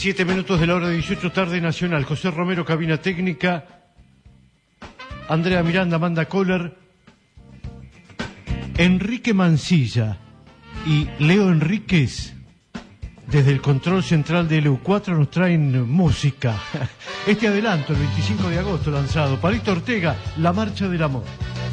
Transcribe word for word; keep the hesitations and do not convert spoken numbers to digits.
diecisiete minutos de la hora dieciocho, tarde nacional. José Romero, cabina técnica. Andrea Miranda, Amanda Kohler. Enrique Mancilla y Leo Enríquez, desde el control central de L U cuatro, nos traen música. Este adelanto, el veinticinco de agosto lanzado. Palito Ortega, La Marcha del Amor.